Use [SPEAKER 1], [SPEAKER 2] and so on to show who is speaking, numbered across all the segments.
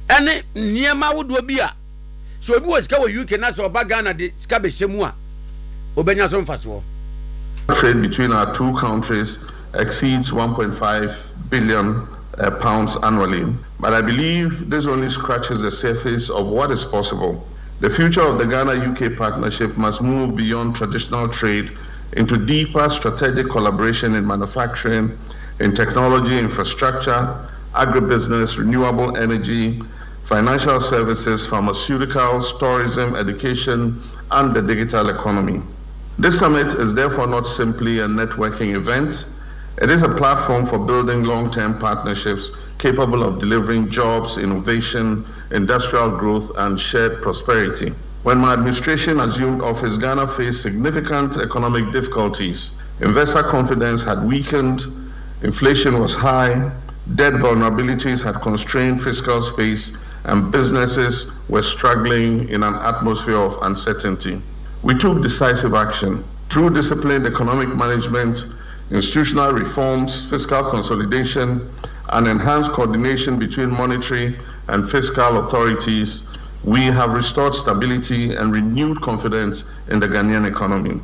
[SPEAKER 1] ene niema wodo bi a so obi wo sika wo UK na so oba Ghana de sika be hyemu a obenya so mfaso.
[SPEAKER 2] Trade between our two countries exceeds 1.5 billion pounds annually, but I believe this only scratches the surface of what is possible. The future of the Ghana-UK partnership must move beyond traditional trade into deeper strategic collaboration in manufacturing, in technology, infrastructure, agribusiness, renewable energy, financial services, pharmaceuticals, tourism, education, and the digital economy. This summit is therefore not simply a networking event. It is a platform for building long-term partnerships capable of delivering jobs, innovation, industrial growth, and shared prosperity. When my administration assumed office, Ghana faced significant economic difficulties. Investor confidence had weakened, inflation was high, debt vulnerabilities had constrained fiscal space, and businesses were struggling in an atmosphere of uncertainty. We took decisive action through disciplined economic management, institutional reforms, fiscal consolidation, and enhanced coordination between monetary and fiscal authorities. We have restored stability and renewed confidence in the Ghanaian economy.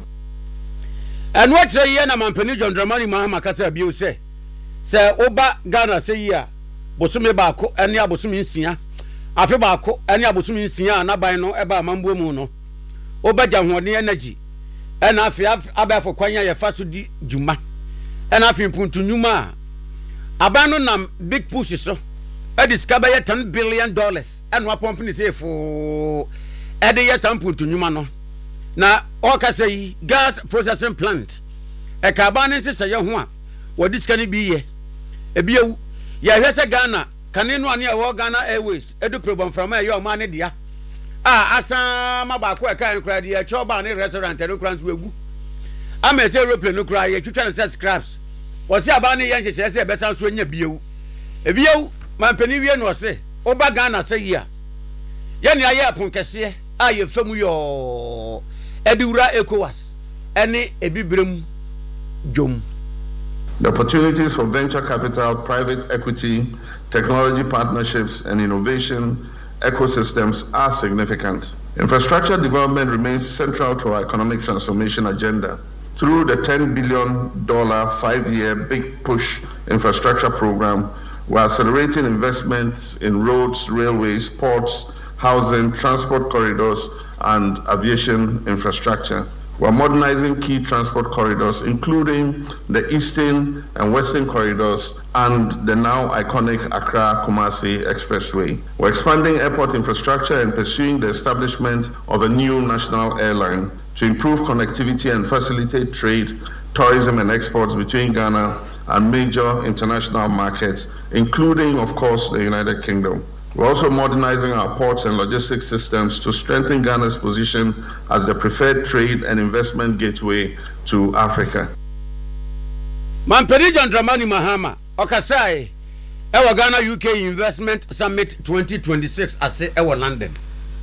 [SPEAKER 1] And what say ye na mampani John Dramani Mahama kasa bio say oba Ghana say ye bosome baako ene abosome nsia afi baako ene abosome nsia na ban no eba amambo mu no oba jahwone energy ena afi abafo kwanya ye fa so di djuma ena afi mpuntu nyuma aban no nam big push so e discover $10 billion eno apomp ni say fo e de ye sampuntu nyuma no na oka say gas processing plant e ka ban ni se ye ho a wo diskani bi ye e bi ewu ye hwese Ghana kanenu ane e wo Ghana Airways edu problem from e ye o ma ne dia asama ba ko e kan kra dia choba ne restaurant no kra nso egu ama se aeroplane no kra ye twitwa ne se scraps wo se aba ne ye nhyehyɛ se e besa nso anya biewu e biewu mampani wie no se oba Ghana se yi a ye ne aye aponkese a ye famu yo ediwura ECOWAS ene ebibrem jom.
[SPEAKER 2] The opportunities for venture capital, private equity, technology partnerships, and innovation ecosystems are significant. Infrastructure development remains central to our economic transformation agenda. Through the $10 billion 5-year Big Push infrastructure program, we are accelerating investments in roads, railways, ports, housing, transport corridors, and aviation infrastructure. We are modernizing key transport corridors, including the Eastern and Western corridors and the now iconic Accra-Kumasi Expressway. We're expanding airport infrastructure and pursuing the establishment of a new national airline to improve connectivity and facilitate trade, tourism, and exports between Ghana and major international markets, including, of course, the United Kingdom. We're also modernizing our ports and logistics systems to strengthen Ghana's position as the preferred trade and investment gateway to Africa.
[SPEAKER 1] Mampani John Dramani Mahama, Okasai, Ewa Ghana UK Investment Summit 2026 ase Ewa London.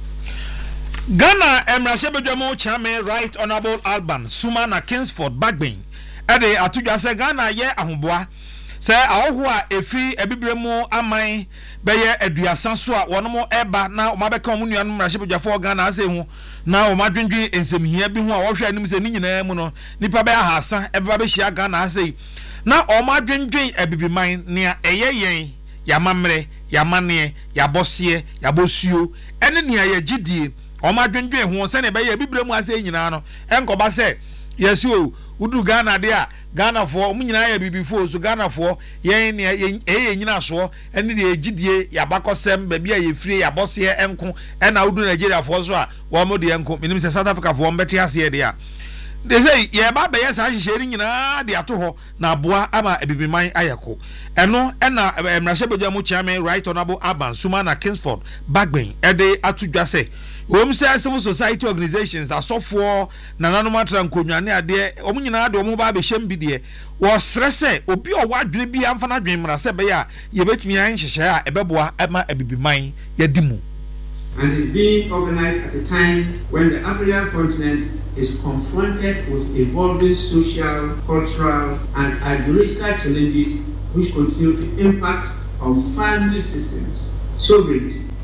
[SPEAKER 3] Ghana Emrashebedwamo Chairman Right Honorable Alban Sumana Kingsford Bagbin, Ede Atuja se Ghana ye ahumboa. Say ahoho a efi ebibremu aman beye aduasan so a wono eba na o mabeka omu nuanom rahye Ghana ase hu na o madwendwe ensemhia bi hu a wo hwe anim se ni nyina mu no nipa be ahasa eba be hia Ghana ase na o madwendwe abibiman ne eyeyen yamamre yamane yabose yabosuo ene ne ayagidie o madwendwe hu se ne be ye ebibremu ase nyina no enkoba se yesi o udu Ghana de a Ghana for munyina ya bibifo so Ghana for yen nyina so ene de egidie yabakosem ba bia ye fire yabose enko ena udu Nigeria for so a wo mo de enko minim se South Africa for mbete ase de a they say ye ba be yes ahiheri nyina de ato ho na aboa ama ebibiman ayeko eno ena emrahye Chairman Right Honorable Alban Sumana Kingsford Bagbin ede atudwa se say civil society organizations asofo nananoma trankonwane ade omunyina ade omu ba be hyem bi de wo stresse obi o wadwene bi amfa na dwen mra se be ya ye betumi an hyehye a ebeboa ama abibiman yadimu.
[SPEAKER 4] And is being organized at a time when the African continent is confronted with evolving social, cultural, and ideological challenges which continue to impact on family systems, sovereignty,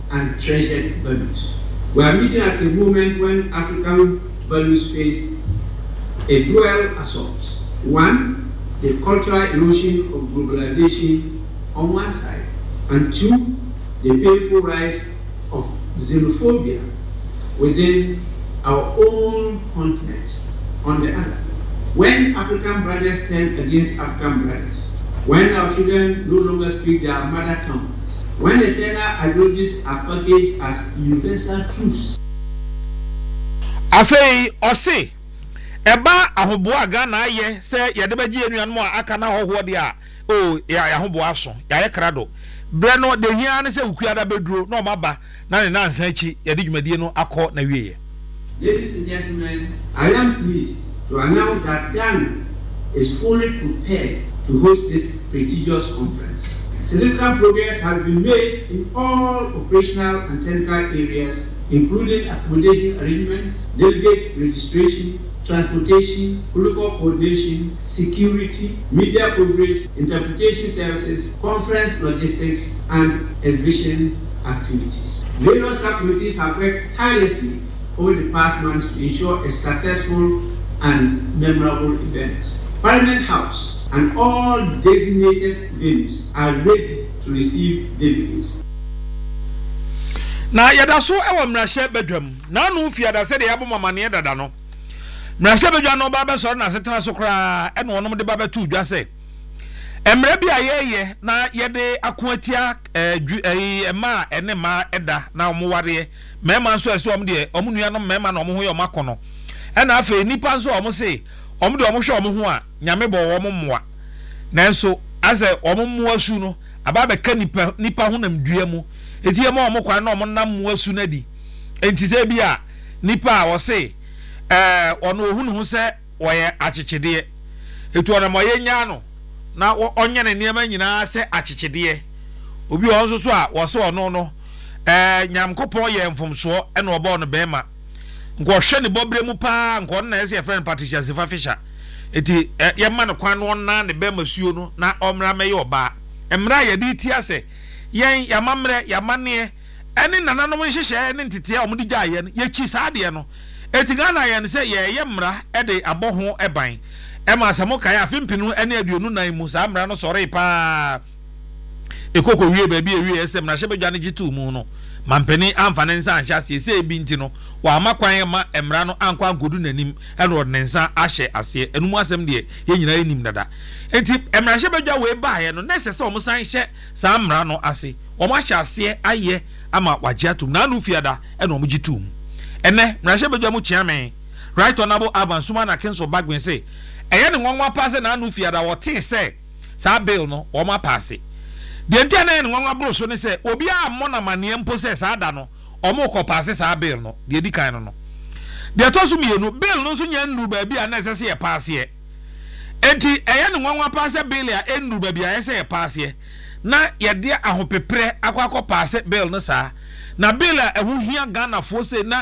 [SPEAKER 4] and treasured values. We are meeting at a moment when African values face a dual assault. One, the cultural erosion of globalization on one side, and two, the painful rise of xenophobia within our own continent on the other. When African brothers turn against African brothers, when our children no longer speak their mother tongues, when the gender ideologies are packaged as universal truths.
[SPEAKER 3] Afei, Ose, Eba ahoboa Ghana ye se yadebagye enuan mo aka na hoho de a o ya ahoboa so ya ye krado bre no de hia ne se ukuada beduro na o maba na ne nansan achi yade dwumadie no akọ na wieye.
[SPEAKER 4] Ladies and gentlemen, I am pleased to announce that Ghana is fully prepared to host this prestigious conference. Significant progress has been made in all operational and technical areas, including accommodation arrangements, delegate registration, transportation, protocol coordination, security, media coverage, interpretation services, conference logistics, and exhibition activities. Various subcommittees have worked tirelessly over the past months to ensure a successful and memorable event. Parliament House and all designated venues are ready to receive delegates.
[SPEAKER 3] Na yada so ewo mrahye bedwam na no fiada se de yabo mamane dada no mrahye bedwa no ba be so na setena so kra ene wonom de ba betu dwa se emre bia yeye na yede akoatia ema ene ma eda na omware mema nso ese om de omnua no mema na omho ye omakono ena afa nipa nso om se om de omhwe omho a nyame bo wo mommoa nanso ase ommoa su no aba be ka nipa ho nam dua mu etie ma omkwa na omnam moa su na di enti se bia nipa a wo se ono ohunu ho se wo ye achichide etu ona mo ye nya no na onye ne niam nyina se achichide obi o nso so a wo se ono no nyamkopon ye mfomso ena obo no bema nko hwe ne bobre mu pa nko na ese friend Patricia Sifa Fisher eti ye ma no kwan no na ne bema suo no na omra me ye oba emra ye di ti ase yen ya mamre ya mane ene nananom nhyehyɛ ne ntete a omudi gya ye no ye chi saade no eti Ghana ye ne se ye mra e de aboho eban e ma asamo kai afimpinu ene aduonu nan mu sa mra no sɔre pa ekoko wie ba bi ewie ese mra hyebedwa ne gitu mu no mampani amfane nsa anhya se ebi nti no wa amakwan ma emra no ankwa nkodu nanim ene od ne nsa ahye ase enum asem de ye nyina enim dada enti emra hyebedwa we ba ye no na sese o musan hye sa mra no ase o ma hye ase aye ama wajiatum na anu fiada ene o mugitum ene mra hyebedwa mu chiame right honorable Alban Sumana Kings of Bagbin say eye ne nwanwa pass na anu fiada wo te say sa bill no o ma pass de ntia na ne nwanwa bro so ne say obi a mo na mane mpo say sa da no o mo ko pass sa bill no de di kan no de to so mienu bill no so nya nru ba bi a na say ye pass ye enti eye ne nwanwa pass bill a enru ba bi a say ye pass ye na ye de ahopepre akwa pass bill no sa na bill a ehu hia Ghana fo say na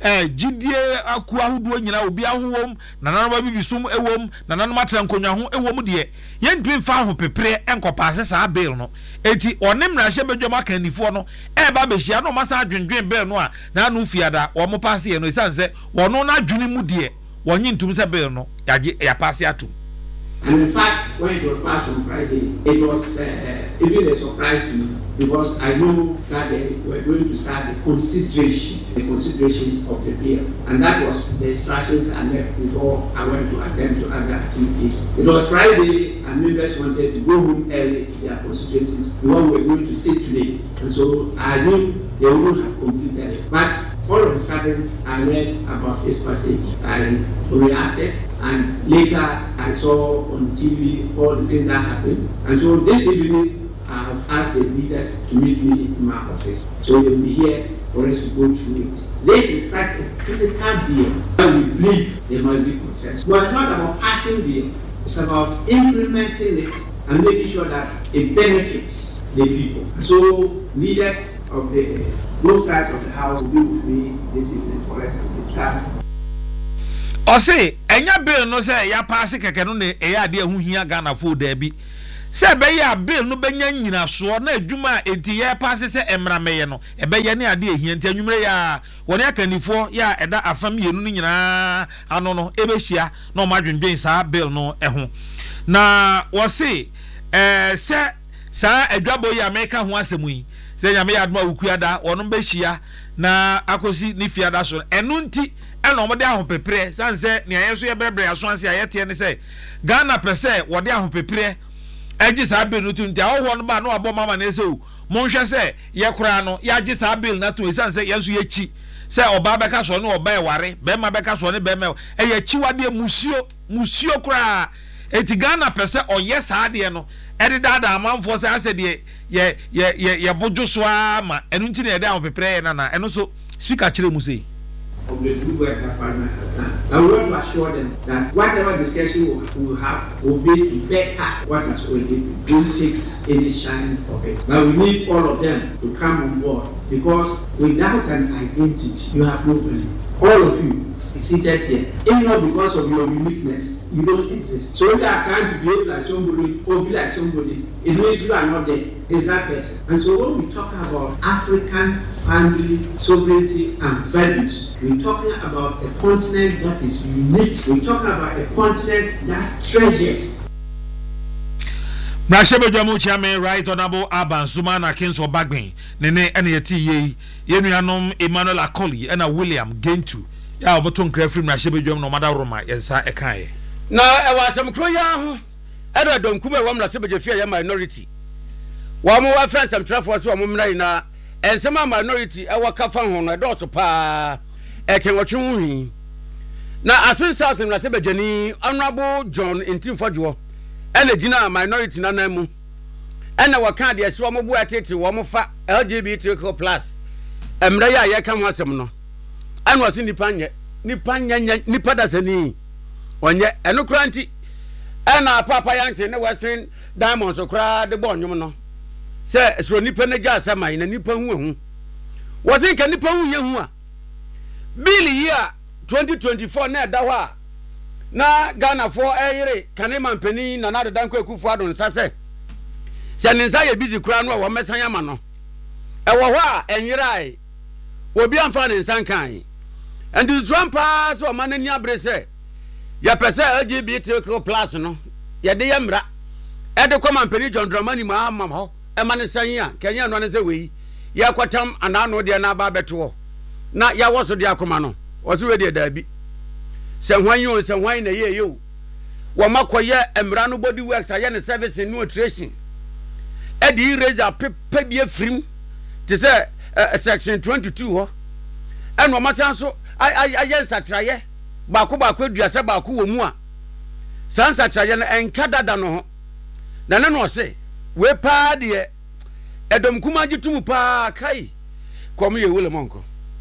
[SPEAKER 3] gidie aku ahodo nyina obi ahowom na nanoma bibisum ewom na nanoma trankonwa ho ewom de ye ntwin fa ahopepre enkopaase sa bill no enti onem na hye bedwama kanifo no ba behia no masa adwendwen bill no a na anu fiada wo mo pass ye no isanse wono na adwene mu de wonyi ntum se bill no ya pass atum.
[SPEAKER 4] And in fact, when it was passed on Friday, it was even a surprise to me because I know that they were going to start the consideration of the bill. And that was the instructions I left before I went to attend to other activities. It was Friday and members wanted to go home early to their constituencies, the one we're going to sit today. And so I knew they wouldn't have completed it. But all of a sudden, I read about this passage. I reacted. And later, I saw on TV all the things that happened. And so this evening, I have asked the leaders to meet me in my office. So they will be here for us to go through it. This is such a critical bill that we believe there must be consensus. But it's not about passing the bill. It's about implementing it and making sure that it benefits the people. So leaders of both sides of the house will be with me this evening for us to discuss.
[SPEAKER 3] O say enya bill no say ya pass keke no ne eya de hu hia Ghana fo da bi se be ya bill no benya nyina so na adwuma enti ye pass se emra meye no ebe ye ne ade ehia enti anwumre ya woni akanifo ya eda afam yenu no nyina ano no ebe hia na o madwendwen sa bill no eho na wo se se sa adwabo ya meka ho asemu yi se nyame ya adoma wukuada wono be hia na akosi ni fiada so enu nti ena omode ahopepre sanse ne ayeso ye brebre aso anse ayete ne se Ghana pese wode ahopepre eji sa bill no tunti awo no ba no abo mama na ese o monhwe se ye kura no ya ji sa bill na to sanse yeso ye chi se oba beka so no oba e ware be ma beka so ne be ma e ye chi wade musio kura eti Ghana pese oye sa de no edi dada amanfo se ase de ye bojo so ama enu nti na ye de ahopepre na enu so speaker kire mu sei
[SPEAKER 4] of the two partners have done. Now we want to assure them that whatever discussion we will have will be better what has already been. Don't take any shine of it. But we need all of them to come on board because without an identity, you have no value. All of you is seated here. If not because of your uniqueness, you don't exist. So if you are trying to behave like somebody or be like somebody, it means you are not there. It's that person. And so when we talk about African family, sovereignty, and values, we're talking about a continent that is unique. We're talking about a continent that treasures.
[SPEAKER 3] Brashebe Jamu Chairman, Right Honorable Alban Sumana Kingsford Bagbin, Nene Enieti Yenuanom Emmanuel Akoli, and William Gentu. Ya oboton krefri Brashebe Jamu no mada Roma, yensa ekaye.
[SPEAKER 1] Na ewa some kroya Edward Donkume wam na sebe jefia ya minority. Wamu wa friends some trafo so wamu mrai na ensema minority ewa kafa ho no do so pa ekenwotwe huhi. Na asin south na sebe jeni Honorable John Intimfodwo ene gina minority na namu. Ene waka de ese wamu bu atete wamu fa LGBTQ+ emra ya ye kan ho asem no. Ene wasi nipa da sani onye eno kranti ena papa yanke ne wasin diamonds okra de bonnwom no se so nipa na ja asama na nipa hu wasin ka nipa hu ye hu a bill year 2024 na da ho a na Ghana for eyire kanema mpani na na dan kwakufu adon sase se ninsa ye busy kra no wo mesan yama no e wo ho a enyirai obi amfa ne nsan kan and this one pass o manani abrese ya pese LGBTQ+ no ya de yamra e de koma mpani John Dramani ma ho e mane san ya kenya no ne se we ya kwatam anano de na ba beto na ya woso de akoma no woso we de da bi se hwan yi o se hwan na ye yo wo makoye emra no body works aye ne service in nutrition e di razor pepe bi afrim te se section 22 ho e no masan so aye nsatraye baako aduase baako wo mu a sansa traye na enka dada no ho na ne no se we pa de edom kuma gitumu pa kai kom ye wole monko.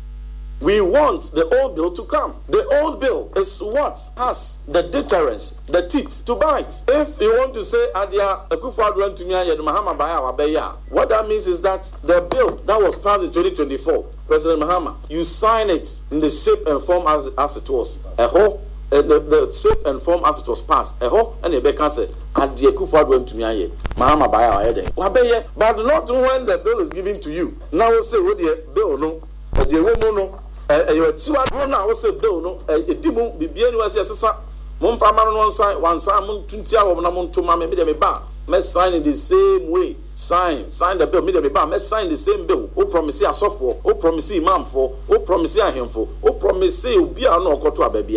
[SPEAKER 5] We want the old bill to come. The old bill is what has the deterrence, the teeth to bite. If you want to say Adia Akufo-Addo to me and Mahama Baya Wabeya, what that means is that the bill that was passed in 2024, President Mahama, you sign it in the shape and form as it was. The shape and form as it was passed. And the back say Adia Akufo-Addo to me and Mahama Baya Wabeya, but not when the bill is given to you. Now we'll say what the bill no, the woman no. You are now was a bill, no, a demo, be bien was a sasa, Monfama one side, one side, Montuntia, or Namon to Mamma, me bar, must sign in the same way, sign the bill, me bar, must sign the same bill, oh, promise a software, oh, promise ma'am for, oh, promise him for, oh, promise be a no go to a baby.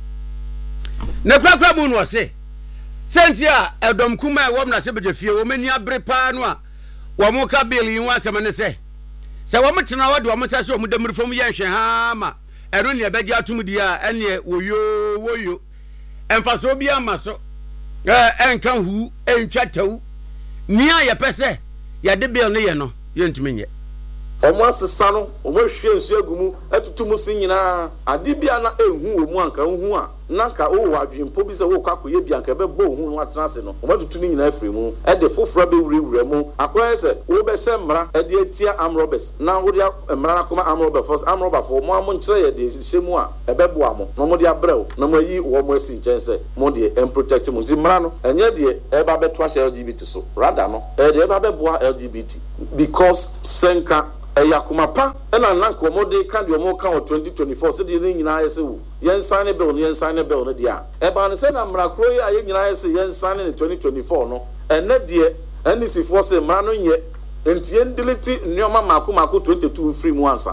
[SPEAKER 1] Nakra moon was say, Sentia, Eldom Kuma, woman, I said, but if you many a brepanoa, Wamoka bill, you want some say. Se wo mtena wadu amsa so mudamru fom ye hwe ha ma ero ne beji atum dia ene woyo emfa so bia ma so enka hu entwa tawu ni a ye pese ye de bill ne ye no ye ntumi nye
[SPEAKER 5] omo asesa no omo hwe nsu agumu atutumu si nyina ade bia na ehu omu anka hu a nanka o adwempo bi sɛ wo kwakɔ ye bianka be bo hu no atena ase no o matutu ni nyina afiri mu e de foforo be wura mu akoye sɛ wo be hyɛ mmara e de atia amrobes na wo de mmara akoma amrobe force amrobe for mo nkyerɛ ye de hyɛ mu a e be boa mo no mo de abrɛw na mo yi wo mo asi nkyɛn sɛ mo de protect mo nti mmara no enye de e ba be to ahyɛ LGBT so rather no e de e ba be boa LGBT because senka Yakumapa and an uncommodate can do more count 2024 city in ISU. Yen sign a bill, yen sign a bill, Nadia. Eban said, I'm Racroya, yen sign in 2024, no, and net dear, and this is for say, Mano yet, and Tien delete Nyoma Makumaku 22 free Mwansa.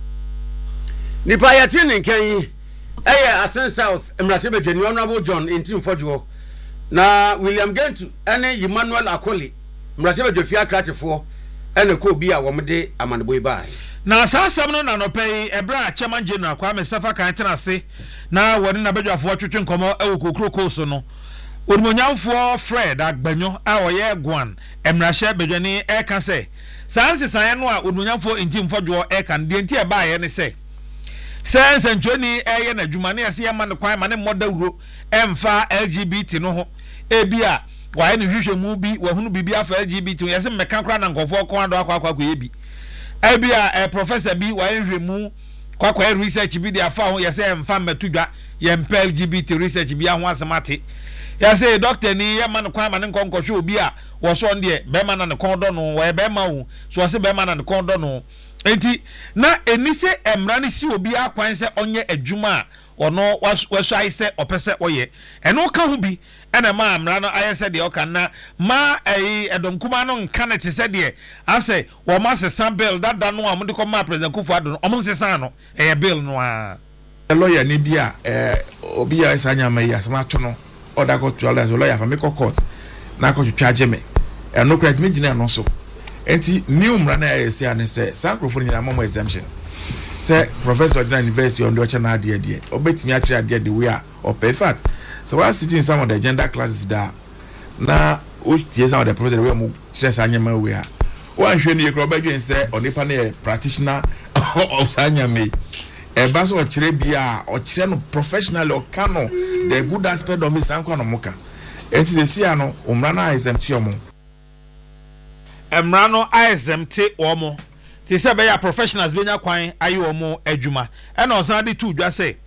[SPEAKER 1] Nipayatin in Kenya, Asen South, and Rasibet, and Honorable John in Team Fojo. Now, William Gentu, and Emmanuel Akoli, Rasibet, the Fiat Cratty for. Ene ko bi a womde amanboy bai
[SPEAKER 3] na asasam no na no pay ebra chairman general Kwame Safa kan tena se na woni na bedwafo twetwe nkomo e wokokroko so no onimonyamfo Fred Agbanyo a oye Gwan emrahye bedwani e ka se sanse san no a onimonyamfo intimfo dwo e kan de nti e baaye ne se sense ntwani e ye na dwuma ne ase ye ma ne kwan ma ne modawuro emfa LGBT no ho ebia why ni hwehwe mu bi wahunu bibi afa LGBT yesi mmeka kra na nkofo ko ado akwa ye bi ebia professor bi why hwehwe mu kwakwa research bi de afa ho yesi emfa metudwa ye mpa LGBT research bi aho asemate yesi doctor ni ye man kwa ma ne nkonkɔhwe obi a wo so nde be ma na ne kondo no we be ma wo so se be ma na ne kondo no enti na enise emra ne si obi akwan se onye adwuma ono wahwai se opese oye eno ka ho bi ena ma amra no ayese de oka na ma edomkuma no nka ne te se de ase wo ma sesa bill dada no amde ko ma president Kufuor no omo sesa no bill no a
[SPEAKER 6] lawyer ni bia obi ya isanya ma ya sama to no oda ko tuala so lawyer fa me court na ko twage me eno credit me gina no so enti new mra na ayese ane se sankrofo ni na mo exemption say professor at university on the channel de obetimi a kire de we a in fact so while sitting in some of the gender classes that na o tie some of the professors we mo kire sanyama we a one hwe ne yekro badwen say onipa na practitioner of sanyama e ba so kire bia o kire no professionally o kano the good aspect of his anko no moka enti se sia no umra na exempt yomo
[SPEAKER 3] emra no exempt omo ti se be ya professionals benya kwan ayi omo adwuma e na osan de tu dwa se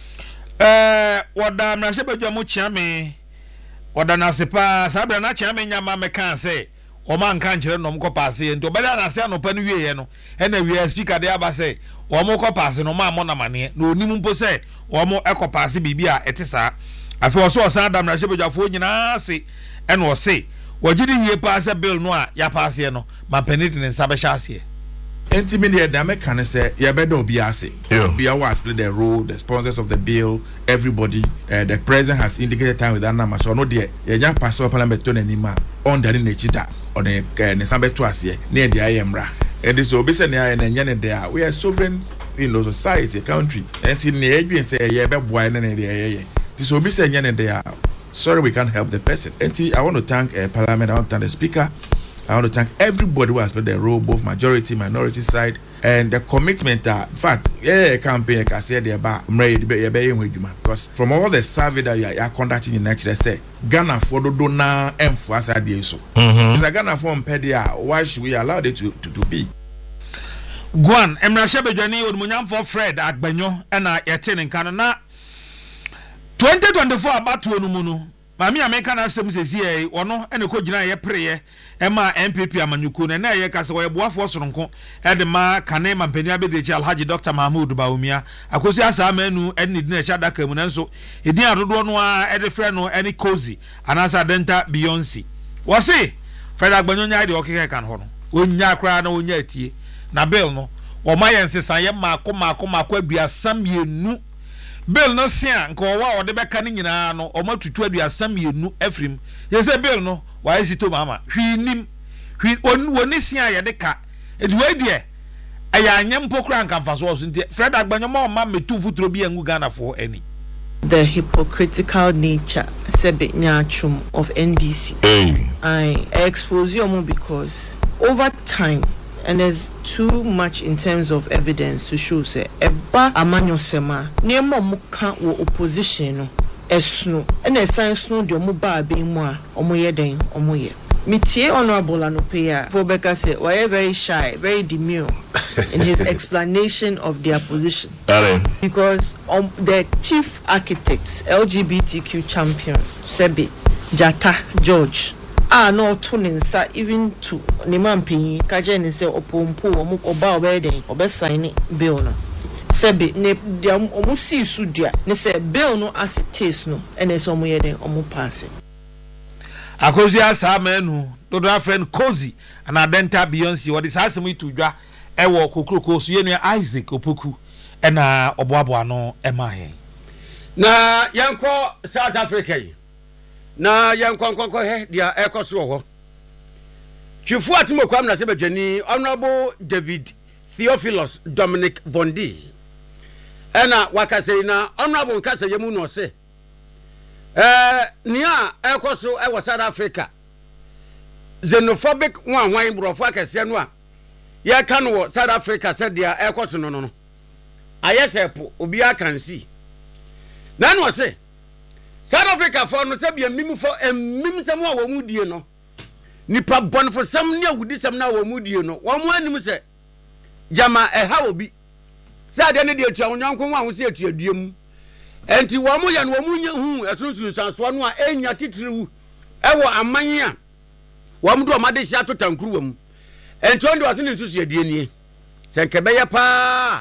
[SPEAKER 3] woda mrahye badwa mo chiame woda na sepa sabra na chiame nyama meka se o man kan kire no mko paase nti obele na se anopa no wieye no e na wie speaker de aba se o mo ko paase no ma mo na mane na onim mpo se o mo ekọ paase bibia etisa afi o so osan da mrahye badwa fo nyina se e na o se wogidi wie paase bill no a ya paase no ma penit ne nsa be hya ase
[SPEAKER 6] Intimate the American say, yeah, better be ase. Be our split the role, the sponsors of the bill, everybody. The president has indicated time with that number. So no dear, yeah, pastor parliament to anima on the nechida on the Sambe Twasie near the IMRA. And this obese near and yan there. We are sovereign, society, country. And see the age and say, yeah, but why this obese yan there. Sorry, we can't help the person. And see, I want to thank Parliament. I want to thank the Speaker. I want to thank everybody who has played their role, both majority, minority side, and the commitment that, in fact, campaign, I said, because from all the survey that you are conducting in next, they say, Ghana for the donor and for us at the so. Ghana for Pedia, why should we allow it to be?
[SPEAKER 3] Gwan, Emrahye Badwani, Onimonyamfo Fred Agbanyo, and I attend in Canada 2024 about to Onumuno. Mami American asem sesi ono ene ko gina ye preye e ma MPP amanyuku na ye kase wo boafo soronko e de ma kane mampani abedechi Alhaji Dr. Mahmoud Baumia akosi asa manu ene dina sha daka mu nanso edin adodo no a e de frɛ no ene cozy anasa denta Beyonce wo se Fred Agbanyo nya de okeke kan ho no onya kra na onya atie na bill no wo ma ye nsesan ye maako aduasam yenu bill no sia nko wa ode beka ni nyina no o matutu aduasam yenu afrim ye se bill no wa esito mama hwinim woni sia ye de ka ediwe de aya anyem pokra nkamfa so so nti Fred Agbanyo ma metu futuro bi angu Ghana for any
[SPEAKER 7] the hypocritical nature sebnyachum of NDC I expose you more because over time and there's too much in terms of evidence to show say eba amanyo sema nemo muka wo opposition no esno ene science no de omo ba be mu a omo ye den omo ye Mitie Honorable Anopeya for Becca said, were very shy, very demure in his explanation of their position. Because the chief architects, LGBTQ champion, Sebi, Jata, George, are not tuning even to Niman Pini, Kajen say Opompo, Oba wedding, or sign bill. No. Sebi, ne omusi sudia, ne say bill no as it is no, and it's omu passing.
[SPEAKER 3] Akozia Samenu, Dodo friend Cozy, and Adenta Beyonce, what is asking me to dra Ewo Kukuko, Suenia Isaac Opoku, and Obuabuano Emahe.
[SPEAKER 1] Na Yanko South Africa. Na Yanko he, dia Echo Soho. Chifuatimo Kwamna Sebejeni, Honorable David Theophilus Dominic Vondi. Ena Wakasena, Honorable Kasa Yemuno se. Nia ekoso e South Africa xenophobic wan brofo akese no a ye ka no South Africa said dia ekoso no ayesepo obi akansi na no se South Africa for no se bia mimfo emmimsem a wo mudie no nipa bonfo sam ne awudisem na wo mudie no wo mo anim se jama eha obi se ade ne de atua onyanko wa ho se atua duam enti wo mo ya no wo nya hu esunsun sanso no a enya titiriwu ewo aman a wo mo do ma de hia to tankuru wam enti on do ase ne nsusu adie nie se nkebe ye pa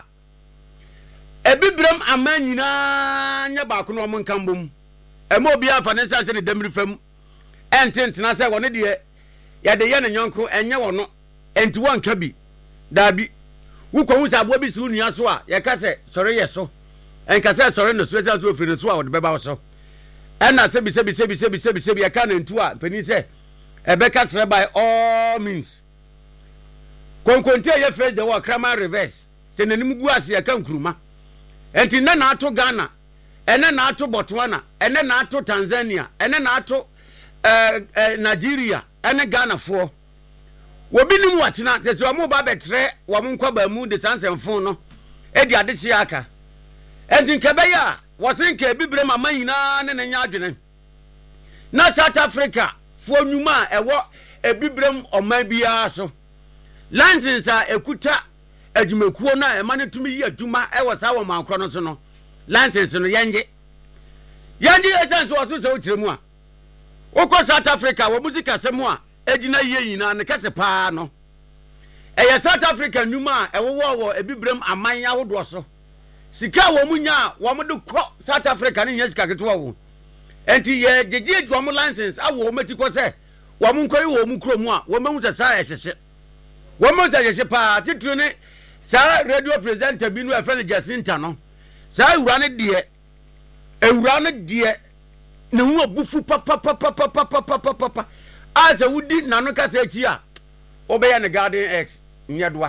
[SPEAKER 1] ebibrem aman nyina nya ba ko no mo nkambom ema obi afa ne sanse ne damri fam ententena se wo ne de ya de ye ne nyonko enye wo no enti wo nka bi da bi wo ko hu sa abo bi su nua so a ye ka se sori ye so enka se sori no so ofiri no so a wo de beba wo so ena se bi ya ka na ntu a pani se ebeka sere by all means konkonte ye face the war crama reverse se nanim gu ase ya ka nkuruma enti na ato Ghana ene na ato Botswana ene na ato Tanzania ene na ato Nigeria ene Ghana fo wobi nim watena te se wo ba betre wo nkwa ba mu de sansemfon no edi ade sia aka enti nkebe ya wo se nke bibre mama nyina ne nya adwene na South Africa fo nwuma ewo ebibrem oman bia so license a ekuta adwumekuo na ema ne tumi yi adwuma ewo sa wo mankro no so no license no yenge license wo so so tiremu a ukọ South Africa wo musika semu a ejina ye nyina ne kase paa no eye South Africa nwuma ewo ebibrem aman ahodo so sika wo munya wo mo de kọ South Africa ne nya sika keto wo enti ye jeje adwo mo license awo mati ko se wo mo nkoyi wo mu kro mu a wo mehu se sa ehye wo mo se ehye paa titru ne sa radio presenter bi no efele Jacinta no sa ewura ne de ne hu obufu papa asa wudi nanu kasa echi a obeya ne garden x nyedoa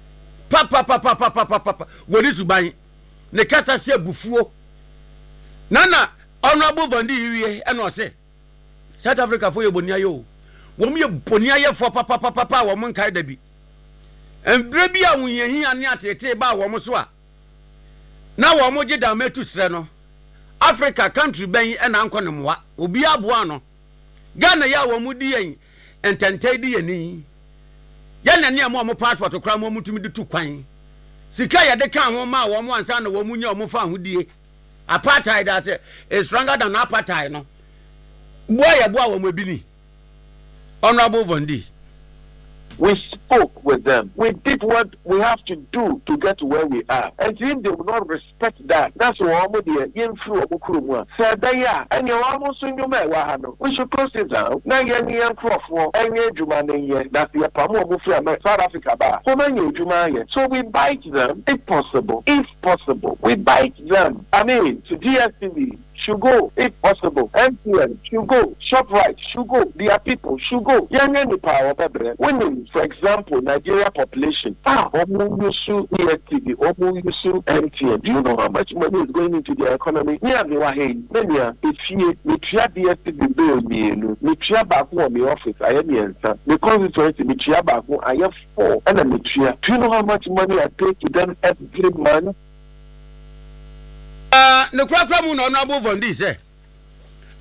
[SPEAKER 1] papa wodi suban ne kasa se bufuo nana Honorable Vondi wiye eno se South Africa fo yebonia yo wo me yebonia ye fo papa wo mo nkai da bi embre bi a wonyehi ane atete ba wo mo so a na wo mo gye da metu sre no Africa country ben ena anko ne moa obi aboa no Ghana ya wo mudi yen entente di yeni ya na ne mo passport kra mo mutumi di tu kwan sika ya de kan ho ma wo mo ansa na wo munya wo mo fa hodie apartheid that is stronger than apartheid no boy wo mo bi ni Honorable Vondi.
[SPEAKER 8] We spoke with them. We did what we have to do to get to where we are. And if they will not respect that, that's why we should close it down. Now, South Africa. So we bite them if possible. If possible, we bite them. I mean, to DSTV. Should go if possible. MTN should go. ShopRite should go. Their people should go. Young power, women, for example, Nigeria population. Omu DSTV, Omu MTN. Do you know how much money is going into their economy? Near me, if you DSTV bill me, Mitria Baku on the office, I am the answer. The constituency, Mitria Baku, I have 4 and a Mitria. Do you know how much money I pay to them every month?
[SPEAKER 1] No problem, Honorable Vondi say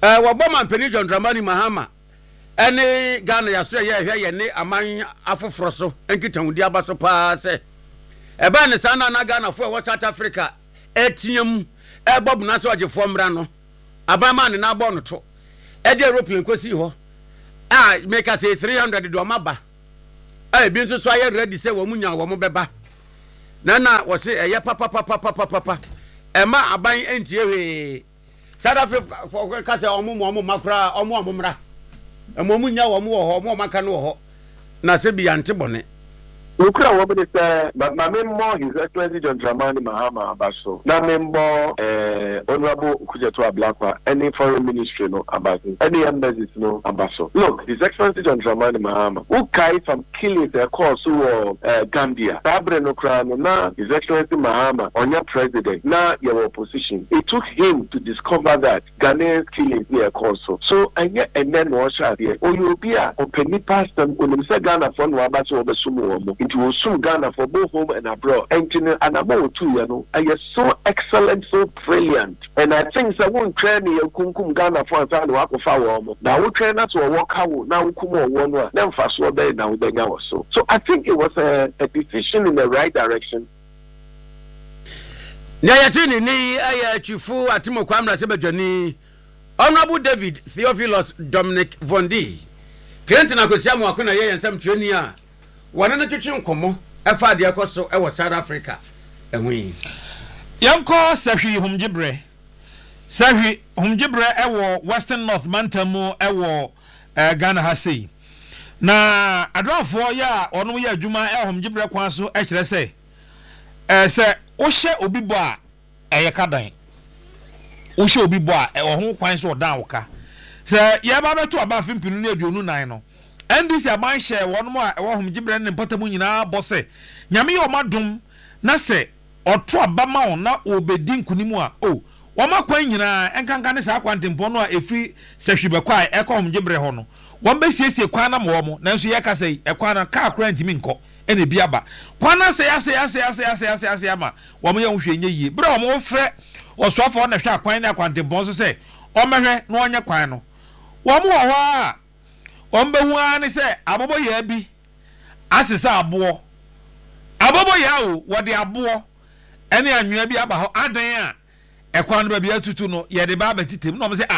[SPEAKER 1] wɔbɔ mampani John Dramani Mahama ɛne Ghana yaso yɛ hwɛ yɛ ne aman afoforo so nkitahudi aba so paa sɛ ɛbɛn ne saa na Ghana fo wɔ South Africa etiam ɛbɔ buna so ɔgye fo mmra no abama ne na abɔ no to ɛde European kosi hɔ make us say 300 do maba bi nso so ayɛ ready sɛ wɔn nya wɔn bɛba na wɔ se ɛyɛ papa ɛma aban entie we South Africa for ka sɛ ɔmo makra ɔmo mmra ɛmo nya wɔn wɔ hɔ ɔmo maka no wɔ hɔ na sɛ bi yante bɔne
[SPEAKER 8] Ukra wobede say but my member His Excellency John Dramani Mahama Abaso. Na member Honorable Kujeto Ablakwa any foreign ministry no Abaso. Any embassies no Abaso. Look, His Excellency John Dramani Mahama who carry some killings course who Gambia. Sabre no krano na His Excellency Mahama on your president na your opposition. It took him to discover that Ghanaians killings near course. So and yet and then was here. O you be a open pastor when say Ghana for no Abaso obesumu. It will soon Ghana for both home and abroad. And about 2 years, I is so excellent, so brilliant. And I think that one train you come Ghana for a time to walk of our now we train us to walk out now come on one then fast one day now then so. So I think it was a decision in the right direction.
[SPEAKER 1] Nyayatini ni chifu atimo kwamra sebejani Honorable David Theophilus Dominic Vondi. Clinton akosiamu akuna yeye nsam tueni a wana na twetwe nkomo efa de akoso e wo South Africa enwi
[SPEAKER 3] yanko sahwi humgibre e wo Western North Mantamu e wo Ghana hasei na adwafo ya ono ya adwuma e humgibre kwan so e kire se se wo hye obibo a eye kadan wo hye obibo a e ho kwan so odan wo ka se ye ba beto aba fimpinu na aduonu nan no NDC aban share one more home gibre ne potamu nyina bose nyame ye omadum na se otro abama on na obedi nkunimu a o woma kwan nyina enkanka ne sa kwantempo no a efri sehwibekwa e ko home gibre ho no won be siesie kwan na mo nanso ye ka sei e kwan na ka akra ntimi nko ene bi aba kwan na se ya ama wom ye hwehwe nye yie bre wom frɛ osofo na hwɛ akwan na kwantempo so se o mehwe na onye kwan no wom wo ho a ombe hu ani se abobo ya bi asisa abo ya o wode abo ene anwea bi aba ho adan a ekwan ba bi atutu no ye de ba betitem no mo se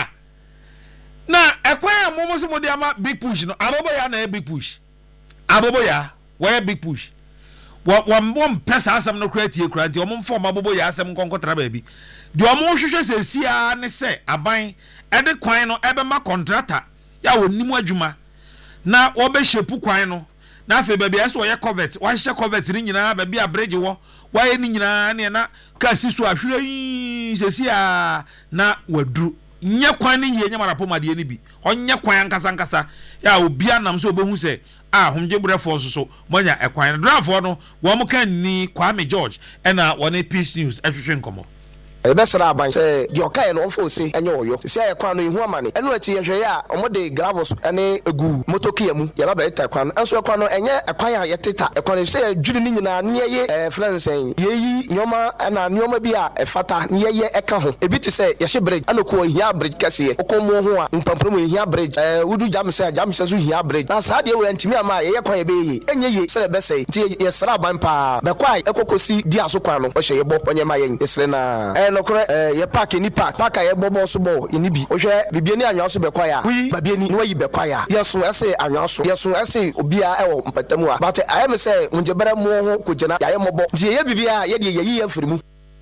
[SPEAKER 3] na ekwan a mo so mo de ama big push no abobo ya na big push abobo ya where big push wom pesa asem no kratie kranti om mfo abobo ya asem konkotra ba bi de om hwehwe se sia ne se aban ede kwan no ebe ma contractor ya wonimu adwuma na obehyepu kwan no na afi baabi aso ye covet wa hye covet ni nyina baabi a bridge wo wa ye ni nyina ne na kasi so ahwere yi sesia na wadru nye kwan ni ye nyamara pomade ni bi onye kwan nkasa ya obi anam so obehu se homje brefo so monya ekwan drafo no wo mo kan ni Kwame George na woni Peace News ahwehwe nkomo
[SPEAKER 9] ebesra aban se di okai no fo se enye oyo se ya kwan no ihu amane enu achi yehwe ya omode gravos ene egu motokia mu ya baba eta kwan enso kwan no enye ekwan ya yeteta ekwan se adwiri ni nyina ne ye friends en yeyi nyoma na nyoma bi a efata ne ye eka ho ebi ti se yehye bridge anoko hia bridge kase okomo ho a mpampro hia bridge wudu jamse so hia bridge na sa de we ntimi ama ye kwan ye be ye enye ye se be se ti yesra aban pa be kwai ekokosi di aso kwan no o hye ye bo onye ma ye esre na ye park ni park ye bobo so bo ni bi o hwe bibie ni anwa so be kwaya wi babie ni wayi be kwaya yeso ese anwa so yeso ese obia e wo mpatamu a but I am say unjebere mu ho kogena ya ye mobo die ye bibia ye de ye afirimu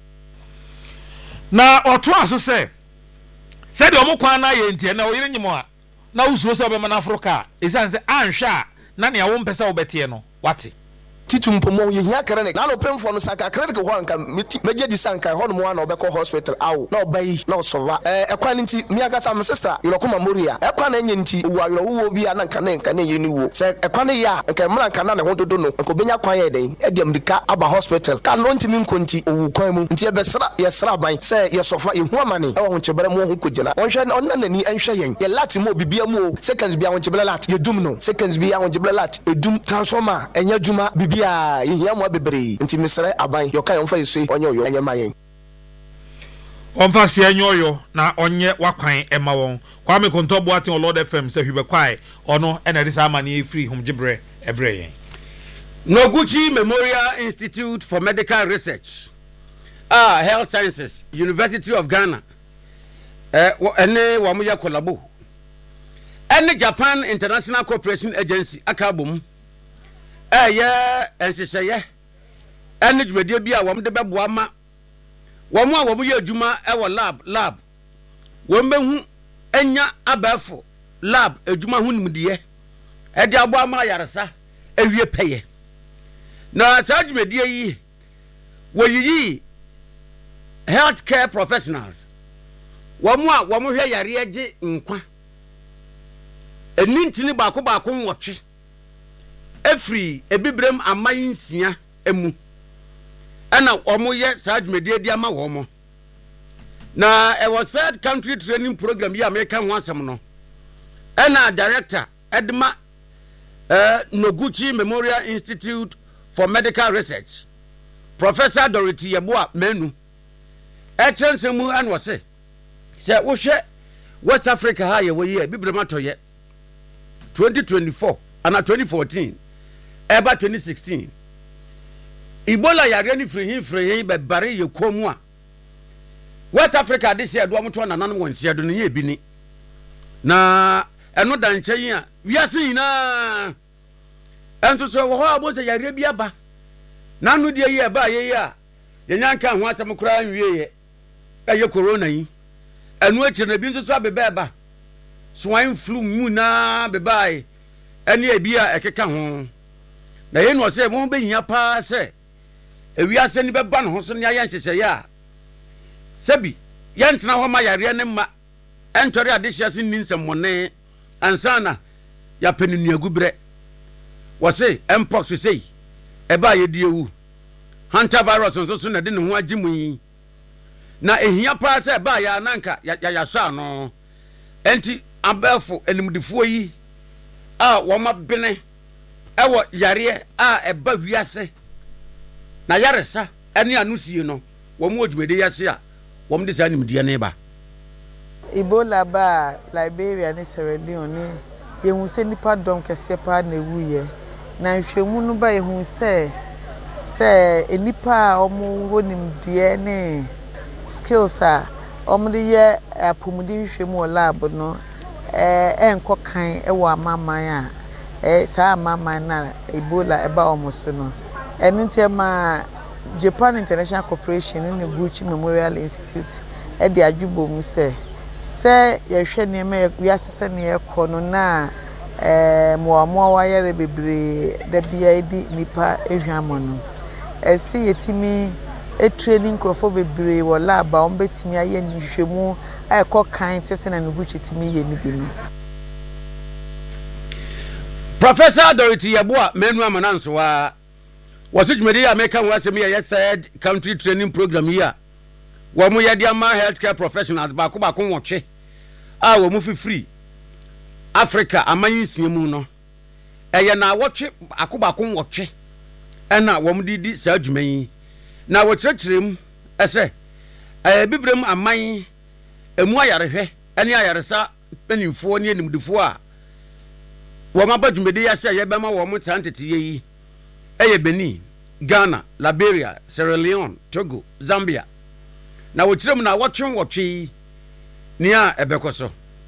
[SPEAKER 3] na oto aso se de omukwan na ye ntie na oyire nyimo a na usuo se obema na Africa esan se anhwa na ne wo mpesa wo betie no wate
[SPEAKER 9] titumpomo ye hia kare ne na no pemfo no saka kare ke ho anka meje di sanka ho no mo na obekọ hospital awo na obayi na osova ekwan nti mi aka sa my sister yolokoma moria ekwan na enye nti wo ayoro wo bi na nka ne ye ni wo se ekwan ya nka mra nka na ne ho dodo no nko benya kwan ye den e dem dika aba hospital ka no ntimi nkonti owu kwan mu nti ebesra ye sra ban se ye sofa ye hu amane e ho nchebere mo ho kogena onhwe onna nani enhwe yen ye lati mo bibia mu seconds bia ho nchebere lat ye dum no seconds bia ho nchebere lat edum transformer enya djuma bibia yihia mo bebre nti mesere aban yo kan mfa yesu onye oyo enye mayen
[SPEAKER 3] Omfa se enyoyo na onye wakwan ema won. Kwame Kontobo atin o Lord FM se hwibe kwai ono ena disa amane free hom gibre ebre yen.
[SPEAKER 1] Noguchi Memorial Institute for Medical Research, Health Sciences, University of Ghana. Ene wamuya kolabo. Ene Japan International Cooperation Agency akabum. Ensiseye. Ene dwedie bia wamde beboa ma. Wamu a wamuya adwuma ewo lab. Wombehu enya abafo lab adwuma hu nimdiye. Ede aboa ma yaresa ewie peye. Na sajumedie yi woyiyi healthcare professionals wamu hwe yare age nkwa enintini baako nwotwe efri ebibrem amayinsia emu ana wamu ye sajumedie dia ma womo na ewo third country training program ya America ho asem no ana director Edma Noguchi Memorial Institute for Medical Research, Professor Dorothy Yeboah Menu. Etsensemu anwo se wo hwe West Africa ha ye wo ye bibremato ye 2024 and 2014 eba 2016 Ebola yare ni free be bare ye komu a West Africa this year do amoto nanan wonsia do ne ye bi ni na eno da nchen a wiase ina enso so wo ha bo se yare bia ba nanu de ye ba ye ya ye nyanka ho asem kura nwie ye ye corona yi enu echi na bi nso so abeba ba swine flu mu na bebai ene ebia ekeka ho na ye no se mo be hia pa se ewiase ni beba no ho so ne ayen hyehyɛ ya sabi ye ntena ho ma yare ne ma entore adehia se ninsem mone ansana ya peninu agubre wose mpox sei eba ye diewu hunter virus nso so na de ne ho agimu yi na ehia pa se eba ya nanka ya so ano enti abefo enimdifo yi a wo ma bene ewo yare a eba wiase na yaresa ene anusie no wo mu odwumede yase a wo mu de sa nimdie ne ba
[SPEAKER 10] Ebola ba Liberia ne Sierra Leone yehu se nipa dom kese pa na ewuye na nhwemu no ba yehu se enipa omo wonimdie ne skills a omo de ye apomudi nhwemu o lab no enko kan ewo amaman a sa amaman na Ebola eba omo so no enuntie ma Japan International Corporation ne Noguchi Memorial Institute e de adwubo mu se yehwe ne me wiasese ne ekono na moamo wayere bebre da bia edi nipa ehwamo no esi yetimi training crofo bebre wo lab a ombetimi aye nhwemu ayeko kan tese na Noguchi timi ye ni bi no.
[SPEAKER 1] Professor Dorothy Yeboah Menu amananso wa wasujumedi ya America wasemi ya third country training program here wo mu ye dia ma healthcare professionals ba ko wotwe a wo mu free Africa amanyisie mu no eye na wotwe akobako wotwe ena wo mu didi sa adwuma yi na wo kyerɛkyerɛm ese bibrem aman emu ayarehwe ene ayaresa penimfo ne animdifo a wo ma badwumede ya se ye bema wo mu tantete yi eye Benin, Ghana, Liberia, Sierra Leone, Togo, Zambia. Na wo kyerɛm na wotwe nia ebekoso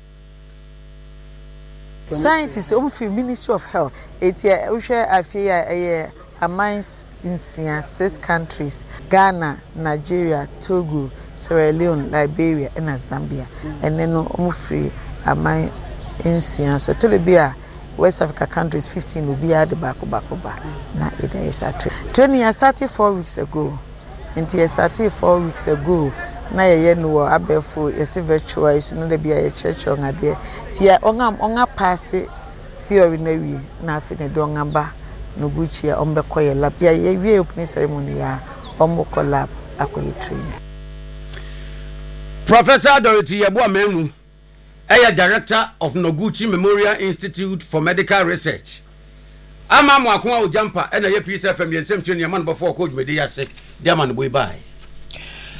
[SPEAKER 10] scientists of Ministry of Health etia uhwe afia amines in 6 countries: Ghana, Nigeria, Togo, Sierra Leone, Liberia and Zambia. And then free amine in so to the beer West Africa countries 15 will be at the back na it is at training. I started 4 weeks ago. Until I started 4 weeks ago. Na ye no abefo ese virtual is no de bia ye church on ade tia onga pass theory na wi na afi ne do ngamba Noguchi a ombekọ ye lab tia ye wi opening ceremony ya omko lab akoye training.
[SPEAKER 1] Professor Dorothy Yeboah Menu director of Noguchi Memorial Institute for Medical Research. Ama mo akwa o jampa na ye Peace FM ye nsem twe ne man before coach me dey ase dia man boy bye.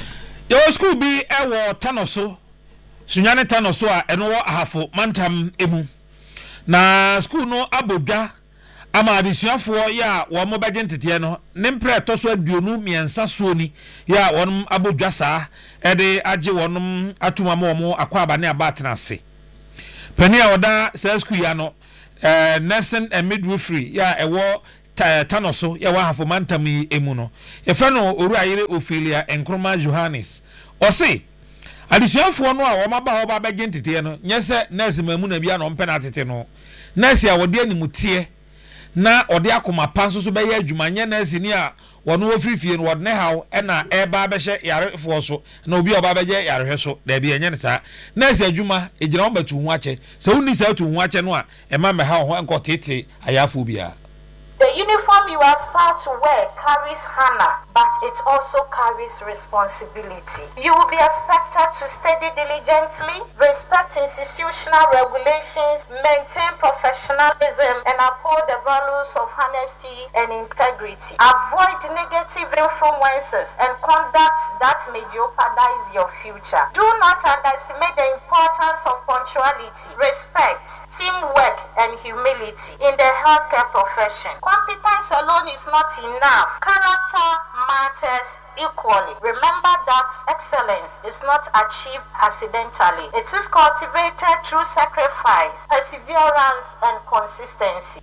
[SPEAKER 3] Your school be a Tanoso, Sunyane Tanoso, and war ahafo, Mantam emu. Na school no Abuja, ama addition for ya, one mobile identity, no, Nempre Toswa Dunu, me and Sasuni, ya, one Abuja sa, ede aje one Atumamo, Aquabane Abatanasi. Penia Oda, says Kuyano, nursing and midwifery, ya, a war. Tanoso ya wa mantami emuno e fa no Owuraire Ophelia Nkrumah Johannes o se adisuafo no a wo maba ho ba begye ntete no nyese nurse mamu na bia no mpenatete no nurse a wode animutie na ode akoma pa so be ya adwuma nye nurse ni a wono wo frifie no wode ne hawo e na e ba be hye yarefo so na obi oba begye yarehwe so da bia enye ne sa nurse adwuma ejira wo batu hu ache se woni sa tu hu ache no a e ma me ha ho enkotete ayafo bia.
[SPEAKER 11] The uniform you aspire to wear carries honor, but it also carries responsibility. You will be expected to study diligently, respect institutional regulations, maintain professionalism, and uphold the values of honesty and integrity. Avoid negative influences and conduct that may jeopardize your future. Do not underestimate the importance of punctuality, respect, teamwork, and humility in the healthcare profession. Competence alone is not enough. Character matters equally. Remember that excellence is not achieved accidentally. It is cultivated through sacrifice, perseverance, and consistency.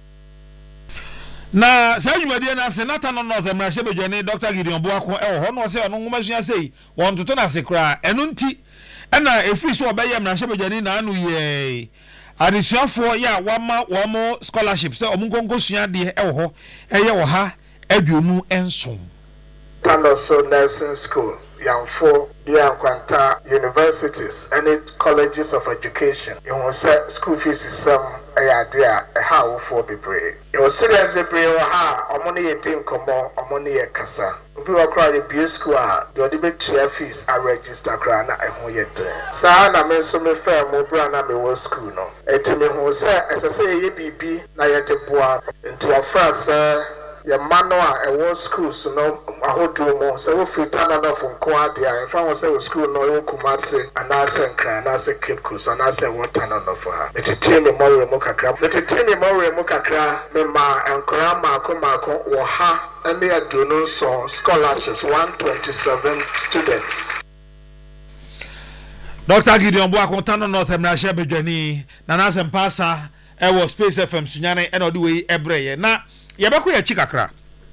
[SPEAKER 3] Na sajumadi na senata no north emrashebejani Dr. Gideon Boako ho no se ono ngumasua sei won toto na sekra enu nti na efiri so obeye emrashebejani na anu ye adisuafo ya wama wamo scholarship se omunkonko sua de ho eye wo ha aduonu ensom
[SPEAKER 12] Tanoso Nursing School Yamfo Diankwanta universities and colleges of education you will say school fees is some idea how for be brave your students be brave ha omoni yetim komo omoni ye kasa obi wa kra ye school the odibet fees are register kra na ehun yete sa na me so me fa mo bra na me wo school no etimi hu say esese ye bibi na yete boa nti afra your manual and one school so no ahodo mo so we fit another from Kwadia if I was say school no you Kumasi and I say Nkran and I say Cape Coast and I say what another for her it tell me more mo kakra it tell me more mo kakra me ma enkora mako wo ha and me aduno so scholarships 127 students.
[SPEAKER 3] Dr. Gideon Boako Tano North Emrashe Bejani Nana Sempasa ewo Space FM Sunyane eno di we ebreye na yabako ya chikakra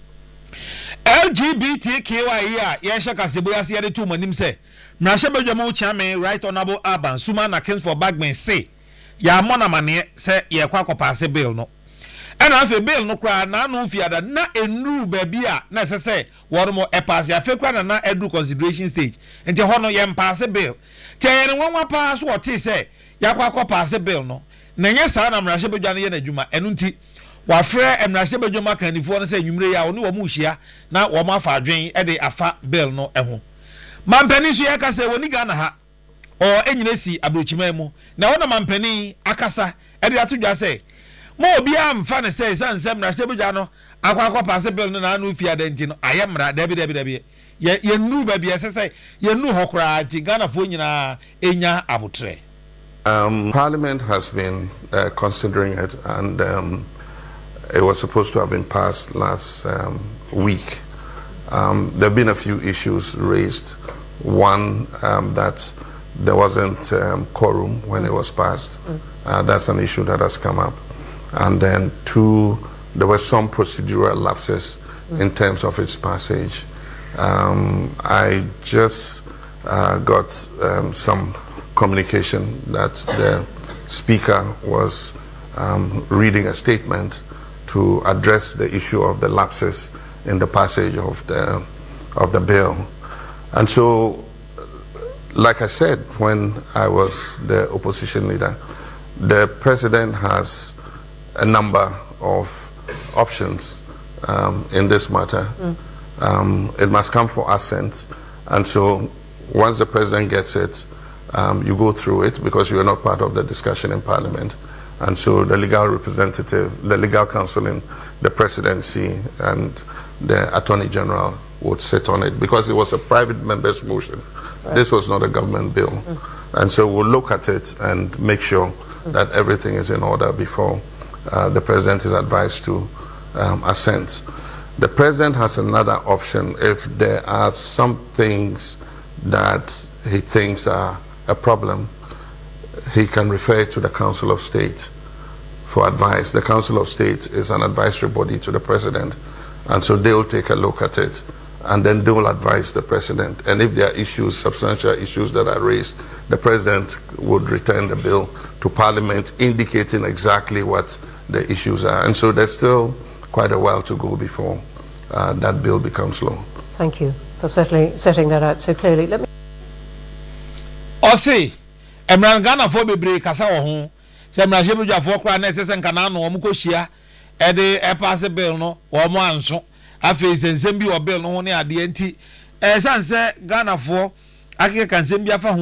[SPEAKER 3] LGBTQI ya yesha kasebo ya siyade tu manim se Mrashe Bejamo Chairman Right Honorable Alban Suma na Kingsford Bagman say ya mona mane se ye kwa pass bill no ena afi bill no kra na anu fiada na enuru baby a na se woro mo e pass ya fe kra na edu consideration stage enti ho no ye pass bill teyene wonwa pass what say ya kwa pass bill no na nye sa na Mrashe Bejano ye na dwuma enu nti wafre Emrashe Bejoma kanifo no se nwumre ya oni wo mu hia na wo ma fa adwen e de afa bill no eho mampani so yaka se woni Ghana ha o enyina si abrochima mu na wona mampani akasa e de atodwa se mo obi amfa ne se sanse Emrashe Bejano akwa pass bill no na anu fi adanti no ayemra dabi ye nu ba bia se ye nu hokra ti Ghana fo nyina enya abotre.
[SPEAKER 2] Parliament has been considering it and it was supposed to have been passed last week. There have been a few issues raised. One, that there wasn't quorum when it was passed. That's an issue that has come up. And then two, there were some procedural lapses in terms of its passage. I just got some communication that the Speaker was reading a statement to address the issue of the lapses in the passage of the bill. And so, like I said when I was the opposition leader, the President has a number of options in this matter. It must come for assent, and so once the President gets it, you go through it because you are not part of the discussion in Parliament. And so the legal representative, the legal counsel in the presidency and the Attorney General would sit on it because it was a private member's motion. This was not a government bill. And so we'll look at it and make sure that everything is in order before the president is advised to assent. The president has another option if there are some things that he thinks are a problem. He can refer to the Council of State for advice. The Council of State is an advisory body to the president, and so they will take a look at it, and then they will advise the president. And if there are issues, substantial issues that are raised, the president would return the bill to Parliament, indicating exactly what the issues are. And so there's still quite a while to go before that bill becomes law.
[SPEAKER 13] Thank you for setting that out so clearly. Let me.
[SPEAKER 3] Osi, Emran Ghana for bebre kasa wo ho. Se Emran Shebu Jafo kra na sese nka na no omko hia e de e pass bill no wo mo anso. Afi sensem bi wo bill no ho ne ade anti sanse Ghana for akeke kan sem bi afa ho